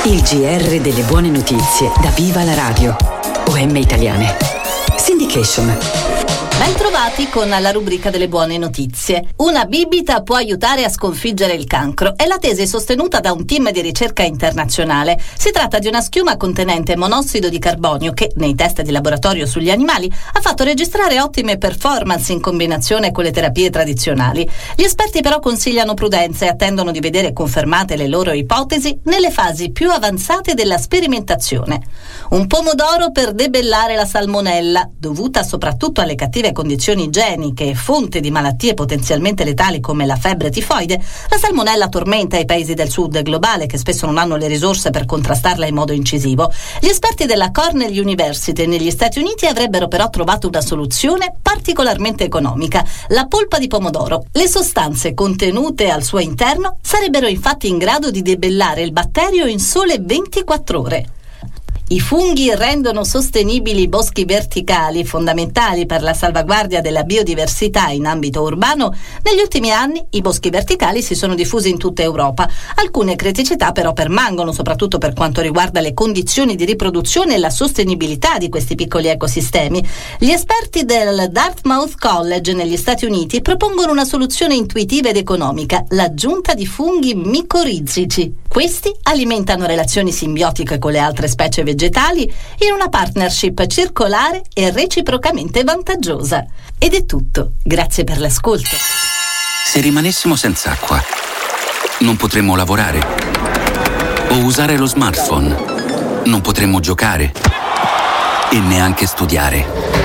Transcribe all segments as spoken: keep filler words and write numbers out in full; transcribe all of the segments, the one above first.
Il G R delle buone notizie da Viva la Radio. O M Italiane. Syndication. Bentrovati con la rubrica delle buone notizie. Una bibita può aiutare a sconfiggere il cancro. È la tesi sostenuta da un team di ricerca internazionale. Si tratta di una schiuma contenente monossido di carbonio che, nei test di laboratorio sugli animali, ha fatto registrare ottime performance in combinazione con le terapie tradizionali. Gli esperti però consigliano prudenza e attendono di vedere confermate le loro ipotesi nelle fasi più avanzate della sperimentazione. Un pomodoro per debellare la salmonella, dovuta soprattutto alle cattive condizioni igieniche e fonte di malattie potenzialmente letali come la febbre tifoide. La salmonella tormenta i paesi del sud globale che spesso non hanno le risorse per contrastarla in modo incisivo. Gli esperti della Cornell University negli Stati Uniti avrebbero però trovato una soluzione particolarmente economica: la polpa di pomodoro. Le sostanze contenute al suo interno sarebbero infatti in grado di debellare il batterio in sole ventiquattro ore. I funghi rendono sostenibili i boschi verticali, fondamentali per la salvaguardia della biodiversità in ambito urbano. Negli ultimi anni i boschi verticali si sono diffusi in tutta Europa. Alcune criticità però permangono, soprattutto per quanto riguarda le condizioni di riproduzione e la sostenibilità di questi piccoli ecosistemi. Gli esperti del Dartmouth College negli Stati Uniti propongono una soluzione intuitiva ed economica: l'aggiunta di funghi micorizzici. Questi alimentano relazioni simbiotiche con le altre specie vegetali in una partnership circolare e reciprocamente vantaggiosa. Ed è tutto. Grazie per l'ascolto. Se rimanessimo senza acqua, non potremmo lavorare o usare lo smartphone, non potremmo giocare e neanche studiare.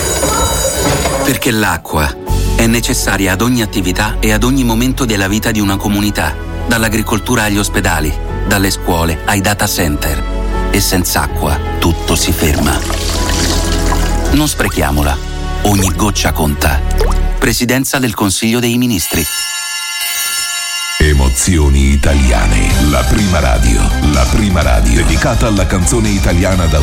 Perché l'acqua è necessaria ad ogni attività e ad ogni momento della vita di una comunità, dall'agricoltura agli ospedali, dalle scuole ai data center. E senza acqua tutto si ferma. Non sprechiamola. Ogni goccia conta. Presidenza del Consiglio dei Ministri. Emozioni italiane. La prima radio. La prima radio dedicata alla canzone italiana da